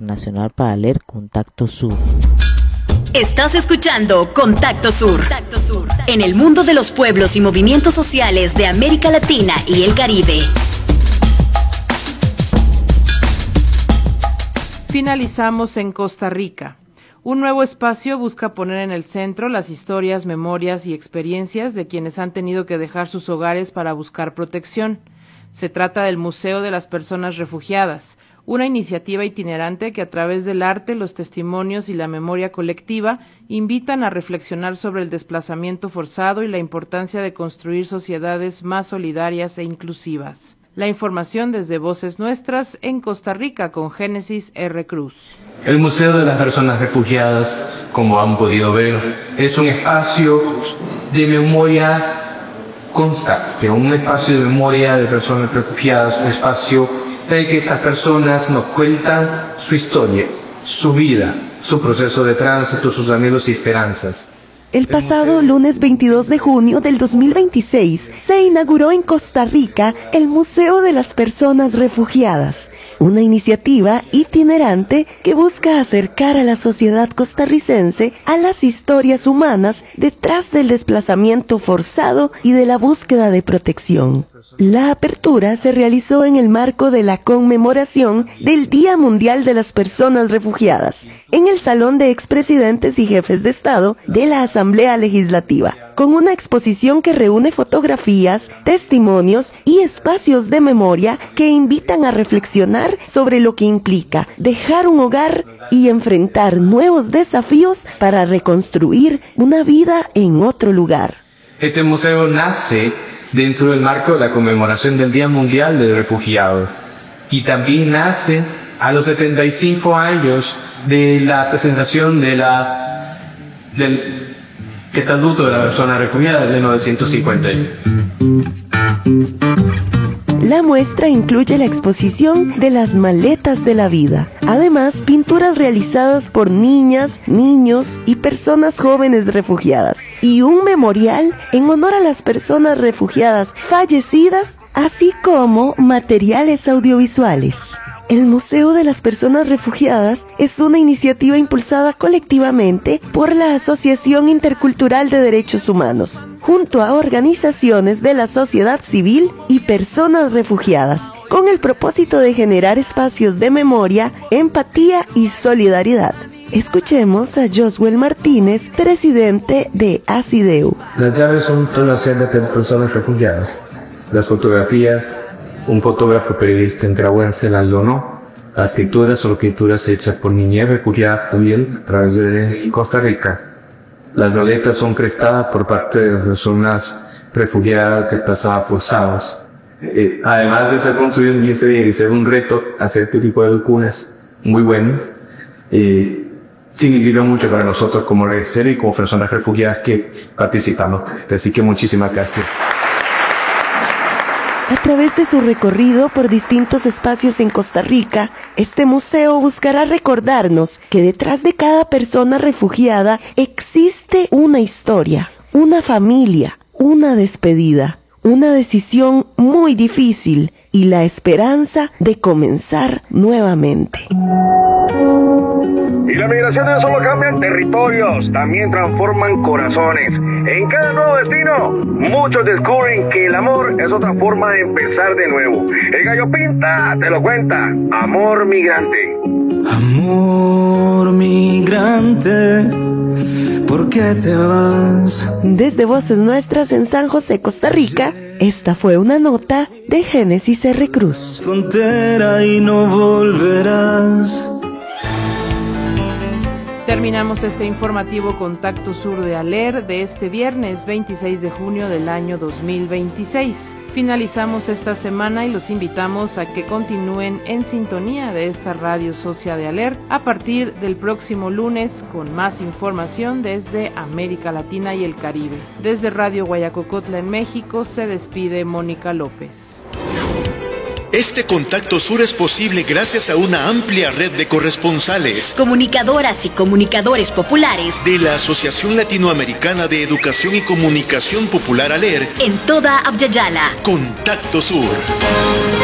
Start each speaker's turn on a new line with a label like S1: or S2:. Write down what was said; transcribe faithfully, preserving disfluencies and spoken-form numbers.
S1: Internacional para leer Contacto Sur.
S2: Estás escuchando Contacto Sur. Contacto Sur, en el mundo de los pueblos y movimientos sociales de América Latina y el Caribe.
S3: Finalizamos en Costa Rica. Un nuevo espacio busca poner en el centro las historias, memorias y experiencias de quienes han tenido que dejar sus hogares para buscar protección. Se trata del Museo de las Personas Refugiadas, una iniciativa itinerante que a través del arte, los testimonios y la memoria colectiva invitan a reflexionar sobre el desplazamiento forzado y la importancia de construir sociedades más solidarias e inclusivas. La información desde Voces Nuestras en Costa Rica con Génesis R. Cruz.
S4: El Museo de las Personas Refugiadas, como han podido ver, es un espacio de memoria constante, un espacio de memoria de personas refugiadas, un espacio en el que estas personas nos cuentan su historia, su vida, su proceso de tránsito, sus anhelos y esperanzas.
S5: El pasado lunes veintidós de junio del dos mil veintiséis se inauguró en Costa Rica el Museo de las Personas Refugiadas, una iniciativa itinerante que busca acercar a la sociedad costarricense a las historias humanas detrás del desplazamiento forzado y de la búsqueda de protección. La apertura se realizó en el marco de la conmemoración del Día Mundial de las Personas Refugiadas, en el Salón de Expresidentes y Jefes de Estado de la Asamblea Legislativa, con una exposición que reúne fotografías, testimonios y espacios de memoria que invitan a reflexionar sobre lo que implica dejar un hogar y enfrentar nuevos desafíos para reconstruir una vida en otro lugar.
S4: Este museo nace dentro del marco de la conmemoración del Día Mundial de Refugiados y también nace a los setenta y cinco años de la presentación de la, del Estatuto de la Persona Refugiada de mil novecientos cincuenta y uno.
S5: La muestra incluye la exposición de las maletas de la vida. Además, pinturas realizadas por niñas, niños y personas jóvenes refugiadas. Y un memorial en honor a las personas refugiadas fallecidas, así como materiales audiovisuales. El Museo de las Personas Refugiadas es una iniciativa impulsada colectivamente por la Asociación Intercultural de Derechos Humanos, junto a organizaciones de la sociedad civil y personas refugiadas, con el propósito de generar espacios de memoria, empatía y solidaridad. Escuchemos a Joswell Martínez, presidente de ASIDEU.
S4: Las llaves son toda una serie de personas refugiadas. Las fotografías, un fotógrafo periodista nicaragüense las donó. Las pinturas son pinturas hechas por niñez refugiadas también a través de Costa Rica. Las maletas son prestadas por parte de personas refugiadas desplazadas forzados. Eh, además de ser construido en quince días y ser un reto hacer este tipo de vacunas muy buenas, eh, significa mucho para nosotros como organización y como personas refugiadas que participamos. Así que muchísimas gracias.
S5: A través de su recorrido por distintos espacios en Costa Rica, este museo buscará recordarnos que detrás de cada persona refugiada existe una historia, una familia, una despedida, una decisión muy difícil y la esperanza de comenzar nuevamente.
S6: Y las migraciones no solo cambian territorios, también transforman corazones. En cada nuevo destino, muchos descubren que el amor es otra forma de empezar de nuevo. El Gallo Pinta te lo cuenta. Amor migrante.
S7: Amor migrante, ¿por qué te vas?
S5: Desde Voces Nuestras en San José, Costa Rica, esta fue una nota de Génesis R. Cruz.
S7: Frontera y no volverás.
S3: Terminamos este informativo Contacto Sur de ALER de este viernes veintiséis de junio del año dos mil veintiséis. Finalizamos esta semana y los invitamos a que continúen en sintonía de esta radio socia de ALER a partir del próximo lunes con más información desde América Latina y el Caribe. Desde Radio Guayacocotla en México se despide Mónica López.
S8: Este Contacto Sur es posible gracias a una amplia red de corresponsales,
S2: comunicadoras y comunicadores populares
S8: de la Asociación Latinoamericana de Educación y Comunicación Popular ALER
S2: en toda Abya Yala.
S8: Contacto Sur.